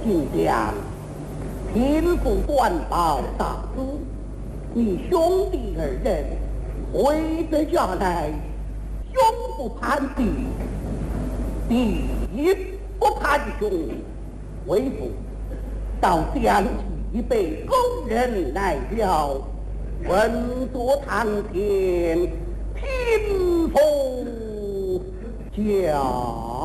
今将贫富官报大书，你兄弟二人回得家来，兄不攀弟，弟不攀兄，为父到将一辈工人来了，稳坐堂前，贫富家。